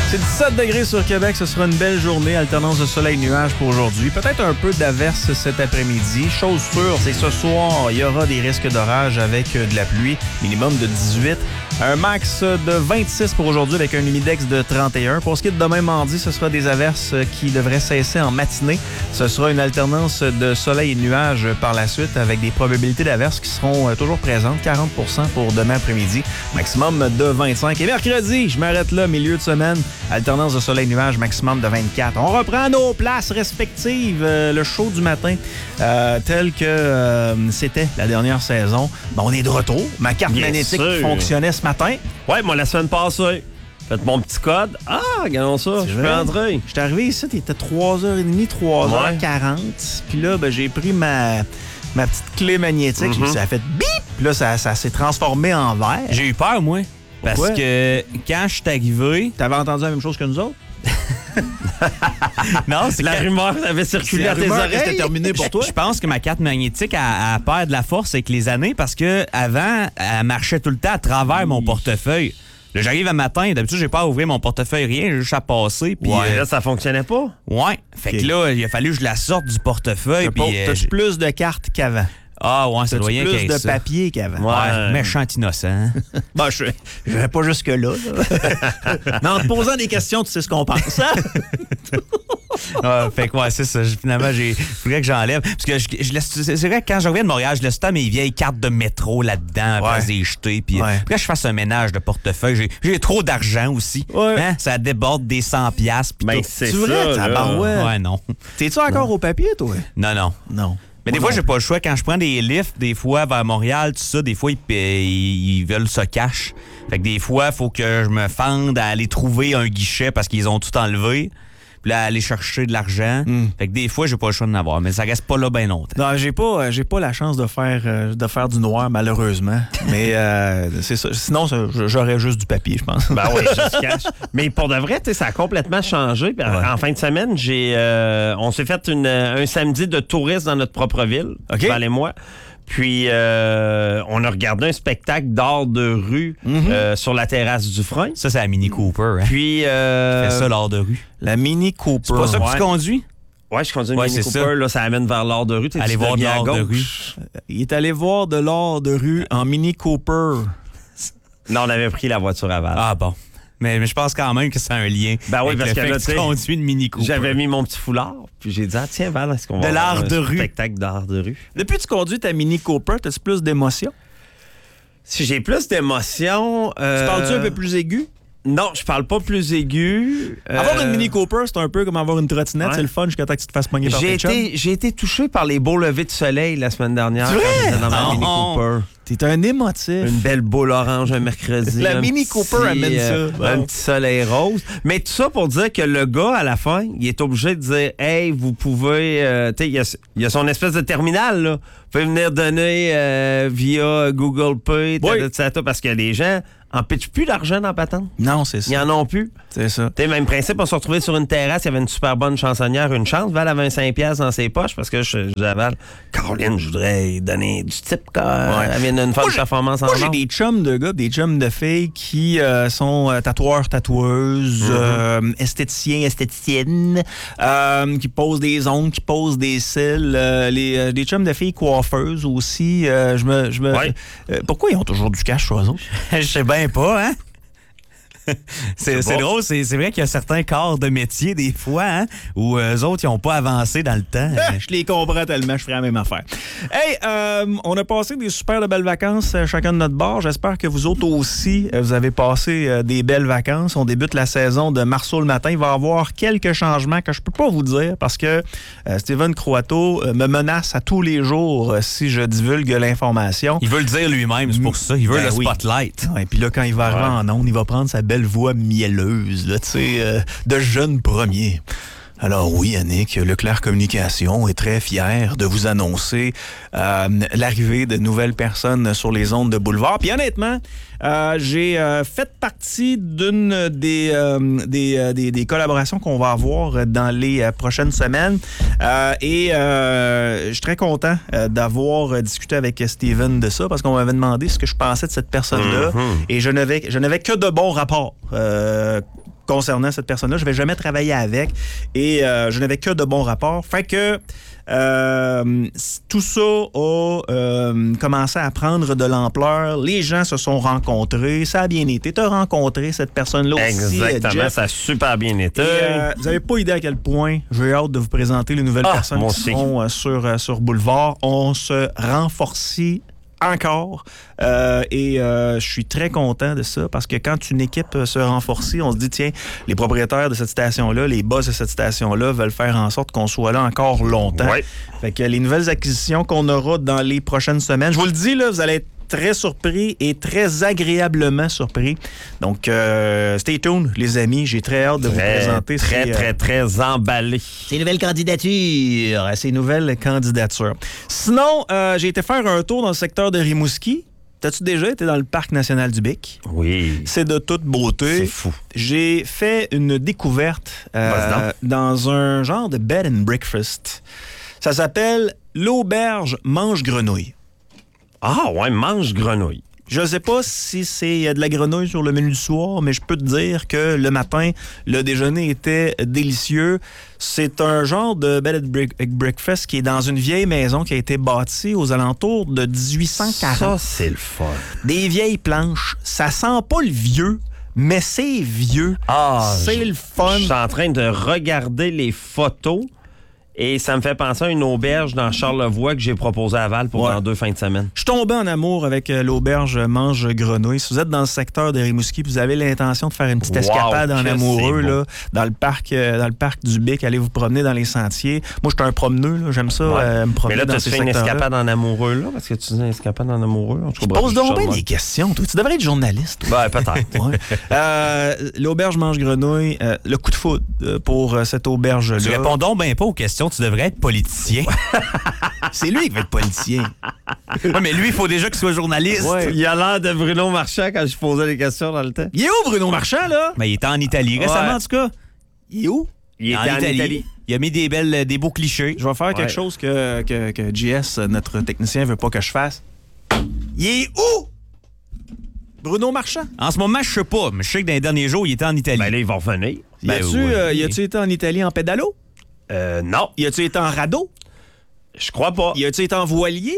C'est 17 degrés sur Québec. Ce sera une belle journée. Alternance de soleil-nuage pour aujourd'hui. Peut-être un peu d'averse cet après-midi. Chose sûre, c'est que ce soir, il y aura des risques d'orage avec de la pluie. Minimum de 18. Un max de 26 pour aujourd'hui avec un humidex de 31. Pour ce qui est de demain mardi, ce sera des averses qui devraient cesser en matinée. Ce sera une alternance de soleil et de nuages par la suite avec des probabilités d'averses qui seront toujours présentes. 40 pour demain après-midi. Maximum de 25. Et mercredi, je m'arrête là, milieu de semaine. Alternance de soleil-nuage, maximum de 24. On reprend nos places respectives. Le show du matin, tel que c'était la dernière saison. Ben, on est de retour. Ma carte magnétique fonctionnait ce matin. Ouais, moi, la semaine passée, faites mon petit code. Ah, regardons ça, je peux entrer. J'étais arrivé ici, il était 3h30, 3h40. Puis là, ben, j'ai pris ma petite clé magnétique. Ça a fait bip! Puis là, ça s'est transformé en vert. J'ai eu peur, moi. Parce que quand je suis arrivé... T'avais entendu la même chose que nous autres? Non, c'est la rumeur avait circulé à tes oreilles. C'était terminé pour toi. Je pense que ma carte magnétique a perd de la force avec les années parce que avant, elle marchait tout le temps à travers mon portefeuille. Là, j'arrive un matin, d'habitude, j'ai pas à ouvrir mon portefeuille, rien, j'ai juste à passer. Puis là, ça fonctionnait pas? Ouais. Fait que là, il a fallu que je la sorte du portefeuille. T'as plus de cartes qu'avant? Ah ouais, ça doit y être plus de papier qu'avant. Ouais, méchant innocent. Ben, je vais pas jusque-là. Mais en te posant des questions, tu sais ce qu'on pense. Fait que ouais, c'est ça. Finalement, il faudrait que j'enlève. Parce que je laisse, c'est vrai que quand je reviens de Montréal, je laisse tout mes vieilles cartes de métro là-dedans, après les jeter. Puis après, je fasse un ménage de portefeuille. J'ai trop d'argent aussi. Ouais. Hein? Ça déborde des 100$. Ben, c'est vrai, ouais, non. T'es-tu encore au papier, toi? Non. Mais des fois, j'ai pas le choix. Quand je prends des lifts, des fois, vers Montréal, tout ça, des fois, ils veulent se cacher. Fait que des fois, il faut que je me fende à aller trouver un guichet parce qu'ils ont tout enlevé. Puis là, aller chercher de l'argent. Fait que des fois, j'ai pas le choix d'en avoir. Mais ça reste pas là bien longtemps. Non, j'ai pas la chance de faire du noir, malheureusement. Mais c'est ça. Sinon, j'aurais juste du papier, je pense. Ben oui, juste cash. Mais pour de vrai, ça a complètement changé. En fin de semaine, on s'est fait un samedi de tourisme dans notre propre ville, Val et moi. Puis, on a regardé un spectacle d'art de rue sur la terrasse du Frein. Ça, c'est la Mini Cooper. Hein? Puis, qui fait ça, l'art de rue. La Mini Cooper. C'est pas ça que tu conduis? Oui, je conduis une Mini Cooper. Là, ça amène vers l'art de rue. Allez voir de l'art de rue. Il est allé voir de l'art de rue en Mini Cooper. Non, on avait pris la voiture à Val. Ah bon. Mais je pense quand même que c'est un lien. Ben oui, parce que là, tu conduis une Mini Cooper. J'avais mis mon petit foulard, puis j'ai dit, tiens, Val, est-ce qu'on va avoir un spectacle d'art de rue? Depuis que tu conduis ta Mini Cooper, t'as-tu plus d'émotion? Si j'ai plus d'émotion... Tu parles-tu un peu plus aigu? Non, je parle pas plus aigu. Avoir une Mini Cooper, c'est un peu comme avoir une trottinette. C'est le fun jusqu'à temps que tu te fasses pogner par tes chums. J'ai été touché par les beaux levers de soleil la semaine dernière. C'est vrai? Quand j'étais dans ma Mini Cooper. T'es un émotif. Une belle boule orange un mercredi. La Mini Cooper amène ça. Un petit soleil rose. Mais tout ça pour dire que le gars, à la fin, il est obligé de dire « Hey, vous pouvez... il y a son espèce de terminal, là. Vous pouvez venir donner via Google Pay, parce que les gens en pitchent plus d'argent dans la patente. Non, c'est ça. Ils en ont plus. C'est ça. Même principe, on se retrouvait sur une terrasse, il y avait une super bonne chansonnière, une chance. Val avait un 5$ dans ses poches parce que je disais à Val, Caroline, je voudrais donner du type quand elle vient d'une faire une performance en Moi, j'ai des chums de gars, des chums de filles qui sont tatoueurs, tatoueuses, esthéticiens, esthéticiennes, qui posent des ongles, qui posent des cils, des chums de filles coiffeuses aussi. Pourquoi ils ont toujours du cash sur eux autres? Je sais bien pas, hein? C'est drôle, c'est vrai qu'il y a certains corps de métier, des fois, hein, où eux autres, ils n'ont pas avancé dans le temps. Je les comprends tellement, je ferais la même affaire. Hey, on a passé des super de belles vacances chacun de notre bord. J'espère que vous autres aussi, vous avez passé des belles vacances. On débute la saison de Marceau le matin. Il va y avoir quelques changements que je peux pas vous dire parce que Steven Croatto me menace à tous les jours si je divulgue l'information. Il veut le dire lui-même, c'est pour ça. Il veut le spotlight. Et puis là, quand il va arriver en ondes, il va prendre sa belle voix mielleuse, là, de jeune premier. Alors oui, Yannick, Leclerc Communication est très fier de vous annoncer l'arrivée de nouvelles personnes sur les ondes de Boulevard. Puis honnêtement, j'ai fait partie d'une des collaborations qu'on va avoir dans les prochaines semaines. Et je suis très content d'avoir discuté avec Steven de ça parce qu'on m'avait demandé ce que je pensais de cette personne-là. Et je n'avais que de bons rapports concernant cette personne-là. Je n'avais jamais travaillé avec et je n'avais que de bons rapports. Fait que tout ça a commencé à prendre de l'ampleur. Les gens se sont rencontrés. Ça a bien été. Tu as rencontré cette personne-là aussi. Exactement, Jeff. ça a super bien été. Et, vous n'avez pas idée à quel point j'ai hâte de vous présenter les nouvelles personnes qui seront sur Boulevard. On se renforce encore. Je suis très content de ça parce que quand une équipe se renforce, on se dit, tiens, les propriétaires de cette station-là, les boss de cette station-là veulent faire en sorte qu'on soit là encore longtemps. Ouais. Fait que les nouvelles acquisitions qu'on aura dans les prochaines semaines, je vous le dis, là, vous allez être très surpris et très agréablement surpris. Donc, stay tuned, les amis. J'ai très hâte de vous présenter. Très emballé. Ces nouvelles candidatures. Sinon, j'ai été faire un tour dans le secteur de Rimouski. T'as-tu déjà été dans le Parc national du Bic? Oui. C'est de toute beauté. C'est fou. J'ai fait une découverte dans un genre de bed and breakfast. Ça s'appelle l'Auberge Mange-Grenouille. Ah ouais, Mange-Grenouille. Je ne sais pas si c'est de la grenouille sur le menu du soir, mais je peux te dire que le matin, le déjeuner était délicieux. C'est un genre de bed and breakfast qui est dans une vieille maison qui a été bâtie aux alentours de 1840. Ça, c'est le fun. Des vieilles planches. Ça sent pas le vieux, mais c'est vieux. Ah, c'est le fun. Je suis en train de regarder les photos. Et ça me fait penser à une auberge dans Charlevoix que j'ai proposé à Val pour dans 2 fins de semaine. Je suis tombé en amour avec l'auberge Mange-Grenouille. Si vous êtes dans le secteur de Rimouski et vous avez l'intention de faire une petite escapade en amoureux là, dans le parc du Bic, allez vous promener dans les sentiers. Moi, je suis un promeneux. Là. J'aime ça me promener dans ces secteurs-là. Mais là, tu fais une escapade en amoureux, là? Parce que tu dis une escapade en amoureux. Tu poses donc bien des questions, toi. Tu devrais être journaliste. Ben, peut-être. L'auberge Mange-Grenouille, le coup de foudre pour cette auberge-là. Tu réponds donc bien pas aux questions. Tu devrais être politicien. C'est lui qui va être politicien. Ouais, mais lui, il faut déjà qu'il soit journaliste. Ouais. Il a l'air de Bruno Marchand quand je posais les questions dans le temps. Il est où, Bruno Marchand, là? Ben, il était en Italie récemment, en tout cas. Il est où? Il était en Italie. Il a mis des beaux clichés. Je vais faire quelque chose que JS, notre technicien, veut pas que je fasse. Il est où? Bruno Marchand? En ce moment, je sais pas, mais je sais que dans les derniers jours, il était en Italie. Ben là, il va revenir. Y a-tu été en Italie en pédalo? Non. Y a-tu été en radeau? Je crois pas. Y a-tu été en voilier?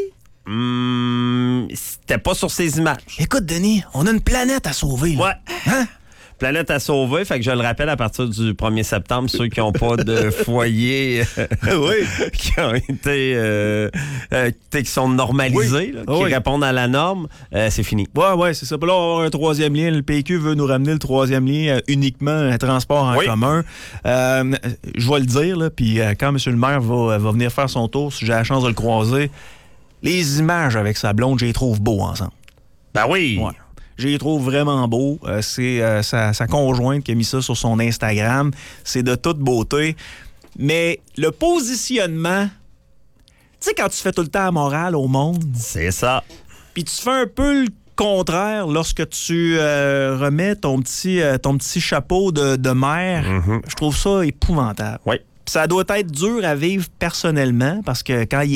C'était pas sur ces images. Écoute, Denis, on a une planète à sauver. Là. Ouais. Hein? Planète à sauver, fait que je le rappelle à partir du 1er septembre, ceux qui n'ont pas de foyer qui ont été qui sont normalisés, là, qui répondent à la norme, c'est fini. Ouais, c'est ça. Puis là, on va avoir un 3e lien. Le PQ veut nous ramener le 3e lien uniquement un transport en commun. Je vais le dire, là, puis quand M. le maire va venir faire son tour, si j'ai la chance de le croiser, les images avec sa blonde, je les trouve beaux ensemble. Ben oui! Ouais. Je les trouve vraiment beaux. C'est sa conjointe qui a mis ça sur son Instagram. C'est de toute beauté. Mais le positionnement, tu sais, quand tu fais tout le temps la morale au monde... C'est ça. Puis tu fais un peu le contraire lorsque tu remets ton petit chapeau de maire. Je trouve ça épouvantable. Oui. Ça doit être dur à vivre personnellement parce que quand il